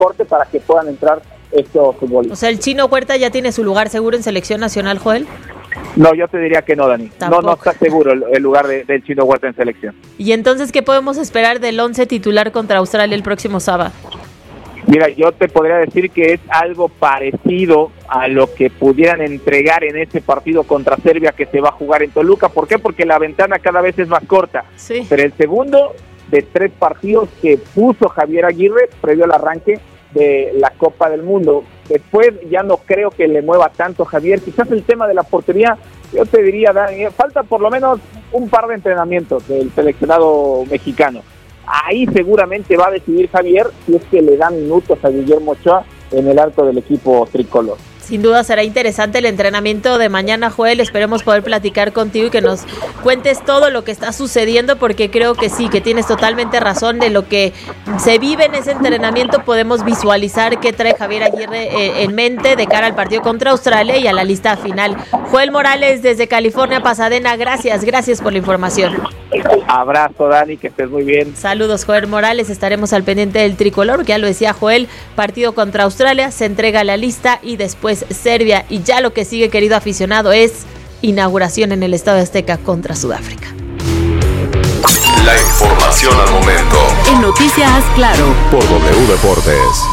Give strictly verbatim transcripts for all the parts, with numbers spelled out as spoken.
pasaporte para que puedan entrar estos futbolistas. O sea, ¿el Chino Huerta ya tiene su lugar seguro en selección nacional, Joel? No, yo te diría que no, Dani. Tampoco. No, no está seguro el, el lugar de, del Chino Huerta en selección. ¿Y entonces qué podemos esperar del once titular contra Australia el próximo sábado? Mira, yo te podría decir que es algo parecido a lo que pudieran entregar en ese partido contra Serbia que se va a jugar en Toluca. ¿Por qué? Porque la ventana cada vez es más corta. Sí. Pero el segundo de tres partidos que puso Javier Aguirre previo al arranque de la Copa del Mundo. Después ya no creo que le mueva tanto Javier. Quizás el tema de la portería, yo te diría, Dani, falta por lo menos un par de entrenamientos del seleccionado mexicano. Ahí seguramente va a decidir Javier si es que le da minutos a Guillermo Ochoa en el arco del equipo tricolor. Sin duda será interesante el entrenamiento de mañana, Joel. Esperemos poder platicar contigo y que nos cuentes todo lo que está sucediendo, porque creo que sí, que tienes totalmente razón. De lo que se vive en ese entrenamiento podemos visualizar qué trae Javier Aguirre eh, en mente de cara al partido contra Australia y a la lista final. Joel Morales desde California, Pasadena, gracias, gracias por la información. Abrazo, Dani, que estés muy bien. Saludos, Joel Morales. Estaremos al pendiente del tricolor, que ya lo decía Joel, partido contra Australia, se entrega la lista y después Serbia, y ya lo que sigue, querido aficionado, es inauguración en el Estadio Azteca contra Sudáfrica. La información al momento en Noticias Claro por W Deportes.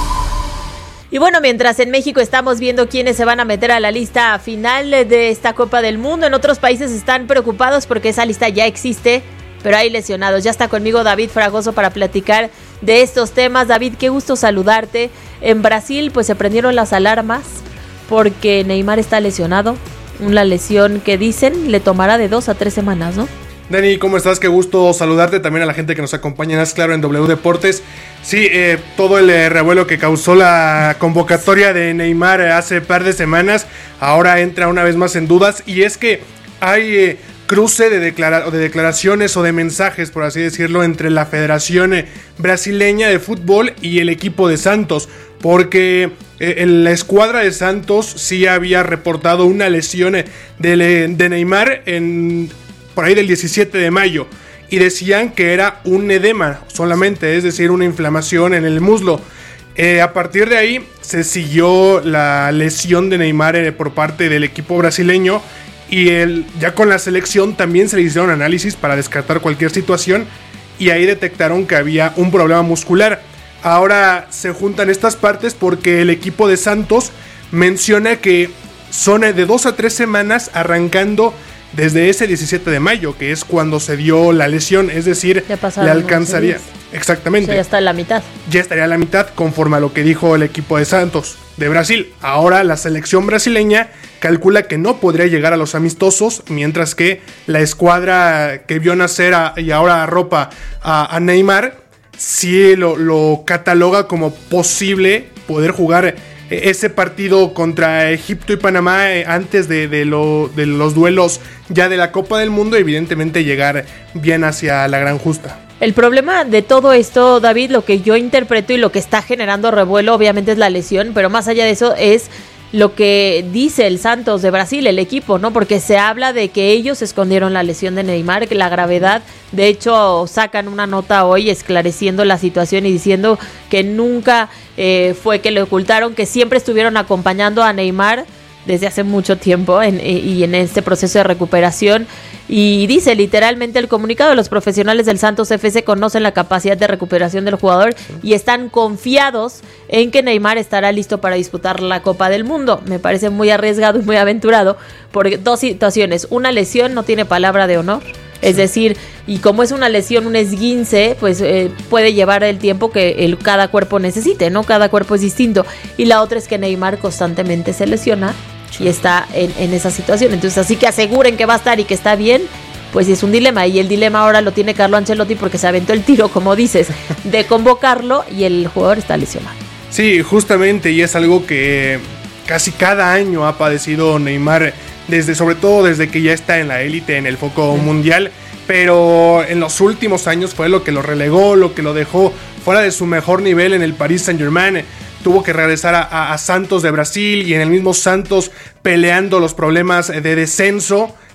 Y bueno, mientras en México estamos viendo quiénes se van a meter a la lista final de esta Copa del Mundo, en otros países están preocupados porque esa lista ya existe, pero hay lesionados. Ya está conmigo David Fragoso para platicar de estos temas. David, qué gusto saludarte. En Brasil pues se prendieron las alarmas porque Neymar está lesionado, una lesión que dicen le tomará de dos a tres semanas, ¿no? Dani, ¿cómo estás? Qué gusto saludarte, también a la gente que nos acompaña en Haz Claro en W Deportes. Sí, eh, todo el eh, revuelo que causó la convocatoria de Neymar hace par de semanas, ahora entra una vez más en dudas, y es que hay eh, cruce de, declara- de declaraciones o de mensajes, por así decirlo, entre la Federación eh, Brasileña de Fútbol y el equipo de Santos, porque eh, en la escuadra de Santos sí había reportado una lesión eh, de, de Neymar en... por ahí del diecisiete de mayo, y decían que era un edema solamente, es decir, una inflamación en el muslo. Eh, a partir de ahí se siguió la lesión de Neymar eh, por parte del equipo brasileño, y el, ya con la selección también se le hicieron análisis para descartar cualquier situación, y ahí detectaron que había un problema muscular. Ahora se juntan estas partes porque el equipo de Santos menciona que son de dos a tres semanas arrancando desde ese diecisiete de mayo, que es cuando se dio la lesión, es decir, le alcanzaría, exactamente, o sea, ya está en la mitad. Ya estaría a la mitad, conforme a lo que dijo el equipo de Santos de Brasil. Ahora la selección brasileña calcula que no podría llegar a los amistosos, mientras que la escuadra que vio nacer a, y ahora arropa a, a Neymar, sí lo, lo cataloga como posible poder jugar ese partido contra Egipto y Panamá antes de, de, lo, de los duelos ya de la Copa del Mundo, evidentemente llegar bien hacia la gran justa. El problema de todo esto, David, lo que yo interpreto y lo que está generando revuelo obviamente es la lesión, pero más allá de eso es lo que dice el Santos de Brasil, el equipo, ¿no? Porque se habla de que ellos escondieron la lesión de Neymar, que la gravedad, de hecho sacan una nota hoy esclareciendo la situación y diciendo que nunca eh, fue que le ocultaron, que siempre estuvieron acompañando a Neymar desde hace mucho tiempo en, y en este proceso de recuperación. Y dice literalmente el comunicado: los profesionales del Santos F C conocen la capacidad de recuperación del jugador y están confiados en que Neymar estará listo para disputar la Copa del Mundo. Me parece muy arriesgado y muy aventurado por dos situaciones. Una lesión no tiene palabra de honor, es decir, y como es una lesión, un esguince, pues eh, puede llevar el tiempo que el, cada cuerpo necesite, ¿no? Cada cuerpo es distinto. Y la otra es que Neymar constantemente se lesiona y está en, en esa situación. Entonces, así que aseguren que va a estar y que está bien, pues es un dilema. Y el dilema ahora lo tiene Carlo Ancelotti porque se aventó el tiro, como dices, de convocarlo, y el jugador está lesionado. Sí, justamente, y es algo que casi cada año ha padecido Neymar, desde, sobre todo desde que ya está en la élite, en el foco sí. mundial, pero en los últimos años fue lo que lo relegó, lo que lo dejó fuera de su mejor nivel en el Paris Saint-Germain. Tuvo que regresar a, a, a Santos de Brasil, y en el mismo Santos peleando los problemas de descenso,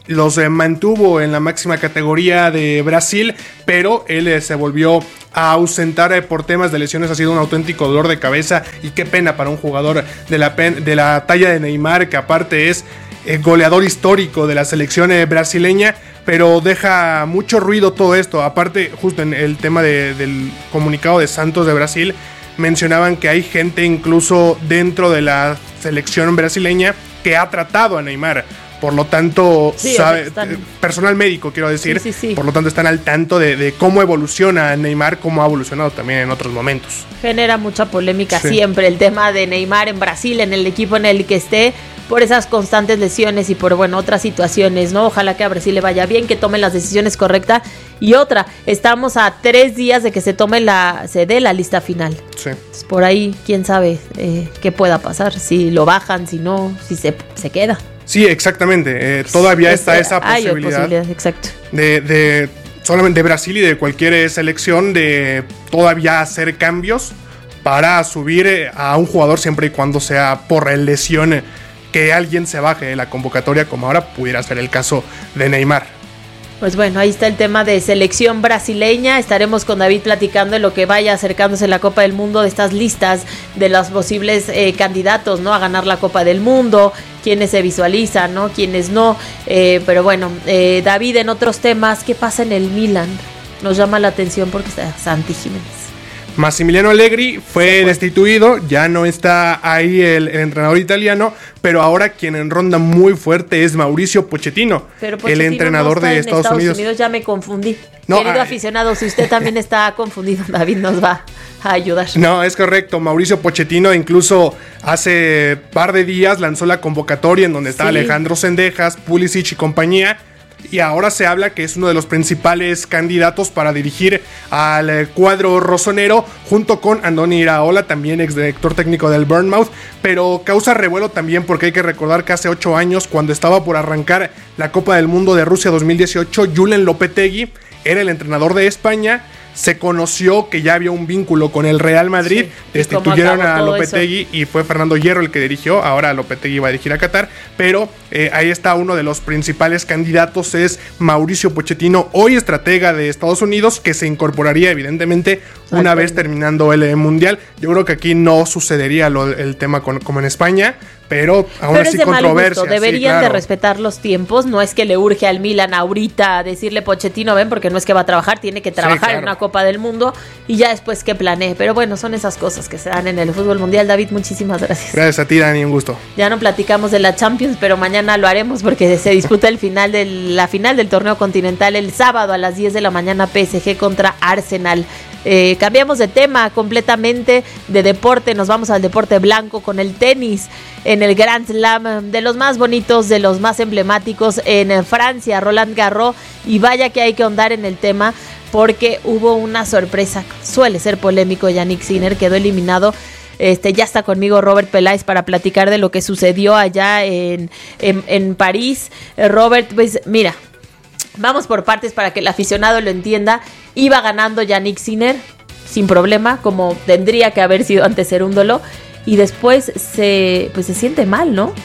los eh, mantuvo en la máxima categoría de Brasil, pero él eh, se volvió a ausentar eh, por temas de lesiones. Ha sido un auténtico dolor de cabeza y qué pena para un jugador de la, pen- de la talla de Neymar, que aparte es eh, goleador histórico de la selección eh, brasileña, pero deja mucho ruido todo esto. Aparte, justo en el tema de, del comunicado de Santos de Brasil, mencionaban que hay gente incluso dentro de la selección brasileña que ha tratado a Neymar. Por lo tanto, sí, sabe, están... personal médico, quiero decir, sí, sí, sí. Por lo tanto están al tanto de, de cómo evoluciona Neymar, cómo ha evolucionado también en otros momentos. Genera mucha polémica sí. siempre el tema de Neymar en Brasil, en el equipo en el que esté, por esas constantes lesiones y por, bueno, otras situaciones, ¿no? Ojalá que a Brasil le vaya bien, que tome las decisiones correctas. Y otra, estamos a tres días de que se tome la, se dé la lista final. Sí. Entonces, por ahí, quién sabe eh, qué pueda pasar, si lo bajan, si no, si se, se queda. Sí, exactamente. Eh, todavía es, está esa hay posibilidad, posibilidad exacto. de, de solamente de Brasil y de cualquier selección de todavía hacer cambios para subir a un jugador siempre y cuando sea por lesión que alguien se baje de la convocatoria, como ahora pudiera ser el caso de Neymar. Pues bueno, ahí está el tema de selección brasileña. Estaremos con David platicando de lo que vaya acercándose la Copa del Mundo, de estas listas de los posibles eh, candidatos, ¿no? A ganar la Copa del Mundo, quienes se visualizan, ¿no? Quienes no. Eh, pero bueno, eh, David, en otros temas, ¿qué pasa en el Milan? Nos llama la atención porque está Santi Jiménez. Massimiliano Allegri fue destituido, ya no está ahí el, el entrenador italiano, pero ahora quien enronda muy fuerte es Mauricio Pochettino, pero Pochettino el entrenador no está de en Estados, Estados Unidos. Unidos. Ya me confundí. No, Querido ay. aficionado, si usted también está confundido, David nos va a ayudar. No, es correcto. Mauricio Pochettino incluso hace par de días lanzó la convocatoria en donde está Sí. Alejandro Sendejas, Pulisic y compañía. Y ahora se habla que es uno de los principales candidatos para dirigir al eh, cuadro rosonero, junto con Andoni Iraola, también exdirector técnico del Bournemouth. Pero causa revuelo también porque hay que recordar que hace ocho años, cuando estaba por arrancar la Copa del Mundo de Rusia dos mil dieciocho, Julen Lopetegui era el entrenador de España. Se conoció que ya había un vínculo con el Real Madrid, sí. destituyeron a Lopetegui eso? y fue Fernando Hierro el que dirigió. Ahora Lopetegui va a dirigir a Qatar, pero eh, ahí está uno de los principales candidatos, es Mauricio Pochettino, hoy estratega de Estados Unidos, que se incorporaría evidentemente una Exacto. vez terminando el eh, Mundial. Yo creo que aquí no sucedería lo, el tema con, como en España, pero aún Pero así es de mal controversia. gusto. Deberían sí, claro. de respetar los tiempos. No es que le urge al Milan ahorita a decirle Pochettino, ven, porque no es que va a trabajar, tiene que trabajar Sí, claro. en una Copa del Mundo y ya después que planee. Pero bueno, son esas cosas que se dan en el fútbol mundial. David, muchísimas gracias. Gracias a ti, Dani, un gusto. Ya no platicamos de la Champions, pero mañana lo haremos porque se disputa el final de la final del torneo continental el sábado a las diez de la mañana, P S G contra Arsenal. Eh, cambiamos de tema completamente, de deporte, nos vamos al deporte blanco con el tenis en el Grand Slam, de los más bonitos, de los más emblemáticos en Francia, Roland Garros, y vaya que hay que ahondar en el tema porque hubo una sorpresa, suele ser polémico. Jannik Sinner quedó eliminado. Este, ya está conmigo Robert Peláez para platicar de lo que sucedió allá en, en, en París. Eh, Robert, pues mira, vamos por partes para que el aficionado lo entienda. Iba ganando Jannik Sinner sin problema, como tendría que haber sido ante Cerúndolo, y después se, pues se siente mal, ¿no?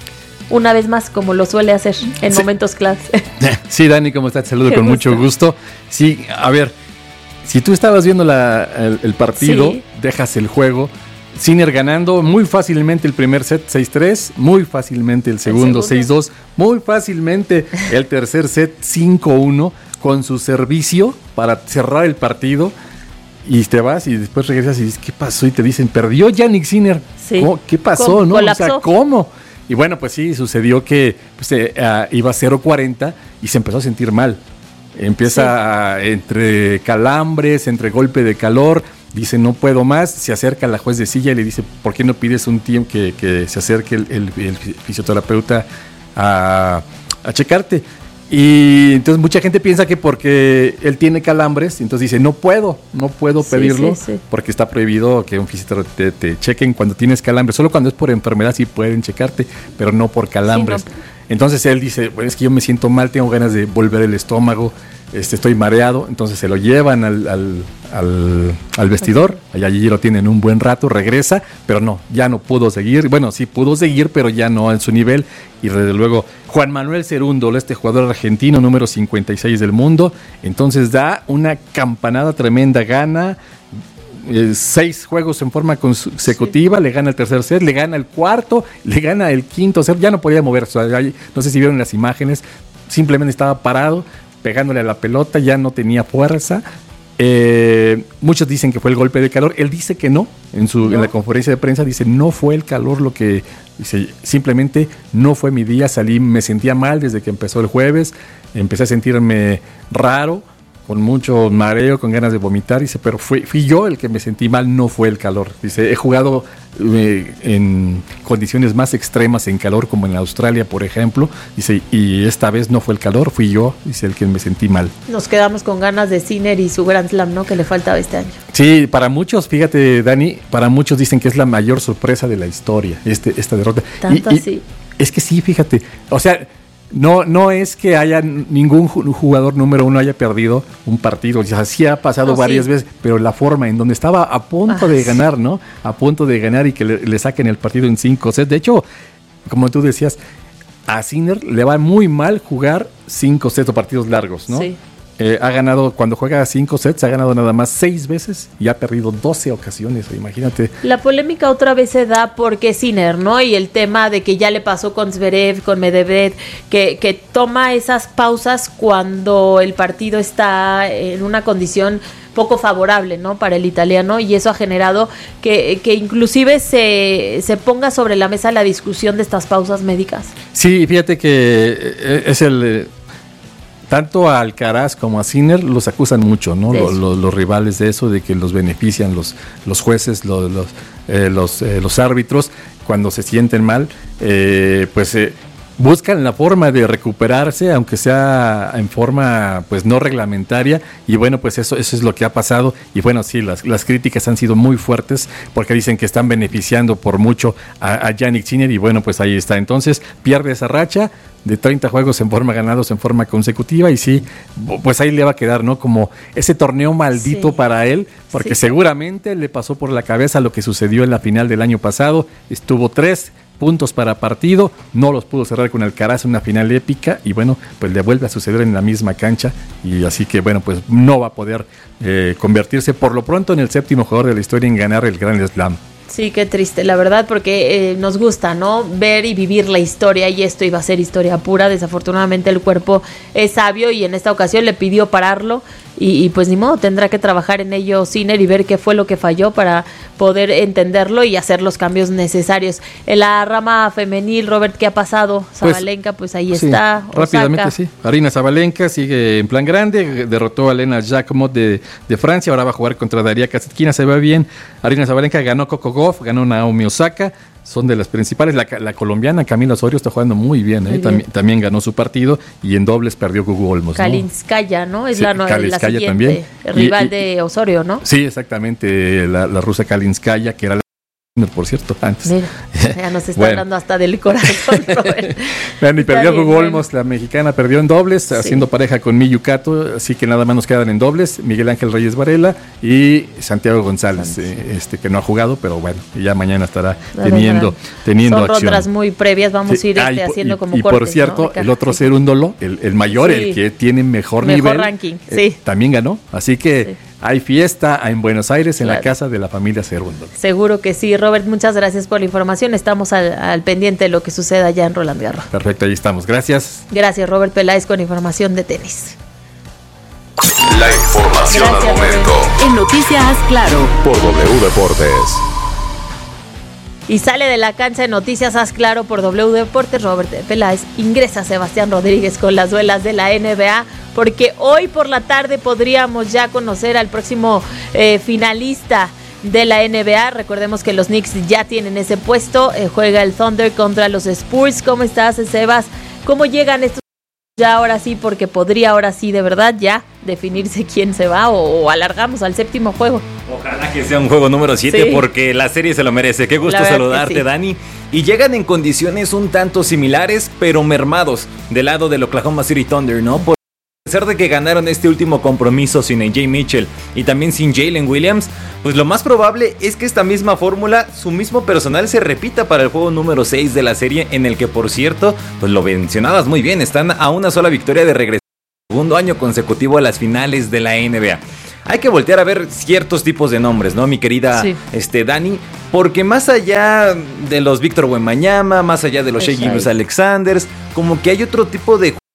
Una vez más, como lo suele hacer en Sí. momentos clave. Sí, Dani, ¿cómo estás? Te saludo Qué con gusto. mucho gusto. Sí, a ver, si tú estabas viendo la, el, el partido, Sí. dejas el juego, Sinner ganando muy fácilmente el primer set seis tres, muy fácilmente el segundo, segundo. seis dos, muy fácilmente el tercer set cinco uno, con su servicio para cerrar el partido. Y te vas y después regresas y dices, ¿qué pasó? Y te dicen, perdió Jannik Sinner. Sí. ¿Cómo? ¿Qué pasó? ¿Cómo? ¿No? Colapsó. O sea, ¿cómo? Y bueno, pues sí, sucedió que pues, eh, uh, iba a cero cuarenta y se empezó a sentir mal. Empieza sí. uh, entre calambres, entre golpe de calor. Dice, no puedo más. Se acerca la juez de silla y le dice, ¿por qué no pides un tiempo que, que se acerque el, el, el fisioterapeuta a, a checarte? Y entonces mucha gente piensa que porque él tiene calambres, entonces dice, no puedo, no puedo sí, pedirlo, sí, sí. porque está prohibido que un fisioterapeuta te, te chequen cuando tienes calambres. Solo cuando es por enfermedad sí pueden checarte, pero no por calambres. Sí, no. Entonces él dice, bueno, es que yo me siento mal, tengo ganas de volver el estómago. este, estoy mareado, entonces se lo llevan al, al, al, al vestidor, allí lo tienen un buen rato, regresa, pero no, ya no pudo seguir, bueno, sí pudo seguir, pero ya no en su nivel, y desde luego Juan Manuel Cerúndolo, este jugador argentino, número cincuenta y seis del mundo, entonces da una campanada tremenda, gana eh, seis juegos en forma consecutiva, sí. Le gana el tercer set, le gana el cuarto, le gana el quinto set, ya no podía moverse, no sé si vieron las imágenes, simplemente estaba parado, pegándole a la pelota, ya no tenía fuerza. Eh, muchos dicen que fue el golpe de calor, él dice que no, en, su, no. en la conferencia de prensa dice, no fue el calor lo que, dice, simplemente no fue mi día, salí, me sentía mal desde que empezó el jueves, empecé a sentirme raro, con mucho mareo, con ganas de vomitar, dice, pero fui, fui yo el que me sentí mal, no fue el calor. Dice, he jugado eh, en condiciones más extremas en calor, como en Australia, por ejemplo, dice, y esta vez no fue el calor, fui yo, dice, el que me sentí mal. Nos quedamos con ganas de Sinner y su Grand Slam, ¿no?, que le faltaba este año. Sí, para muchos, fíjate, Dani, para muchos dicen que es la mayor sorpresa de la historia, este, esta derrota. Tanto y, así. Y es que sí, fíjate, o sea, No, no es que haya ningún jugador número uno haya perdido un partido, ya sí ha pasado oh, varias sí. veces, pero la forma en donde estaba a punto ah, de ganar, sí. ¿no? A punto de ganar y que le, le saquen el partido en cinco sets. De hecho, como tú decías, a Sinner le va muy mal jugar cinco sets o partidos largos, ¿no? Sí. Eh, ha ganado, cuando juega cinco sets, ha ganado nada más seis veces y ha perdido doce ocasiones, imagínate. La polémica otra vez se da porque Sinner, ¿no? Y el tema de que ya le pasó con Zverev, con Medvedev, que, que toma esas pausas cuando el partido está en una condición poco favorable, ¿no?, para el italiano, y eso ha generado que, que inclusive se, se ponga sobre la mesa la discusión de estas pausas médicas. Sí, fíjate que es el... Tanto a Alcaraz como a Sinner los acusan mucho, ¿no? Los, los, los rivales de eso, de que los benefician los, los jueces, los, los, eh, los, eh, los árbitros, cuando se sienten mal, eh, pues eh, buscan la forma de recuperarse, aunque sea en forma pues no reglamentaria, y bueno, pues eso, eso es lo que ha pasado, y bueno, sí, las, las críticas han sido muy fuertes, porque dicen que están beneficiando por mucho a, a Jannik Sinner, y bueno, pues ahí está, entonces pierde esa racha de treinta juegos en forma ganados en forma consecutiva, y sí, pues ahí le va a quedar, ¿no? Como ese torneo maldito sí. para él, porque sí. seguramente le pasó por la cabeza lo que sucedió en la final del año pasado, estuvo tres puntos para partido, no los pudo cerrar con Alcaraz en una final épica, y bueno, pues le vuelve a suceder en la misma cancha, y así que bueno, pues no va a poder eh, convertirse por lo pronto en el séptimo jugador de la historia en ganar el Grand Slam. Sí, qué triste, la verdad, porque eh, nos gusta, ¿no?, ver y vivir la historia, y esto iba a ser historia pura. Desafortunadamente el cuerpo es sabio y en esta ocasión le pidió pararlo, y, y pues ni modo, tendrá que trabajar en ello Sinner y ver qué fue lo que falló para poder entenderlo y hacer los cambios necesarios. En la rama femenil, Robert, ¿qué ha pasado? Sabalenka, pues, pues ahí sí, está. Rápidamente, Osaka. Sí. Aryna Sabalenka sigue en plan grande, derrotó a Elena Jacquemot de, de Francia, ahora va a jugar contra Daria Kasatkina, se va bien. Aryna Sabalenka ganó Coco Gauff, ganó Naomi Osaka, son de las principales. La, la colombiana Camila Osorio está jugando muy bien, muy ¿eh? bien. También, también ganó su partido, y en dobles perdió Gugu Olmos, ¿no? Kalinskaya, ¿no? Es sí, la, no, la siguiente también. Rival y, y, de Osorio, ¿no? Sí, exactamente, la, la rusa Kalinskaya, que era la por cierto, antes. Mira, ya nos está bueno. hablando hasta del corazón, Robert. Bueno, y perdió Gugu Olmos, la mexicana perdió en dobles, sí. haciendo pareja con Miyu Kato, así que nada más nos quedan en dobles, Miguel Ángel Reyes Varela y Santiago González, eh, este que no ha jugado, pero bueno, ya mañana estará teniendo, teniendo Son acción. Son rondas muy previas, vamos sí. a ir este, ah, y, haciendo y, como y cortes, por cierto, ¿no? el otro Cerúndolo, el, el mayor, sí. el que tiene mejor, mejor nivel, ranking, eh, sí. también ganó, así que sí. hay fiesta en Buenos Aires, en claro. la casa de la familia Cerúndolo. Seguro que sí, Robert, muchas gracias por la información. Estamos al, al pendiente de lo que suceda allá en Roland Garros. Perfecto, ahí estamos. Gracias. Gracias, Robert Peláez, con información de tenis. La información gracias, al momento. Robert. En Noticias Claro. Por W Deportes. Y sale de la cancha de Noticias Haz Claro por W Deportes, Robert Peláez. Ingresa Sebastián Rodríguez con las duelas de la N B A, porque hoy por la tarde podríamos ya conocer al próximo eh, finalista de la N B A. Recordemos que los Knicks ya tienen ese puesto. Eh, juega el Thunder contra los Spurs. ¿Cómo estás, Sebas? ¿Cómo llegan estos ya ahora sí? Porque podría ahora sí de verdad ya definirse quién se va, o, o alargamos al séptimo juego. Ojalá que sea un juego número siete, sí. porque la serie se lo merece. Qué gusto saludarte, sí. Dani. Y llegan en condiciones un tanto similares, pero mermados del lado del Oklahoma City Thunder, ¿no? Por A pesar de que ganaron este último compromiso sin A J Mitchell y también sin Jalen Williams, pues lo más probable es que esta misma fórmula, su mismo personal se repita para el juego número seis de la serie, en el que, por cierto, pues lo mencionabas muy bien, están a una sola victoria de regresar segundo año consecutivo a las finales de la N B A. Hay que voltear a ver ciertos tipos de nombres, ¿no, mi querida sí. este, Dani? Porque más allá de los Víctor Wembanyama, más allá de los Shai Gilgeous-Alexanders, como que hay otro tipo de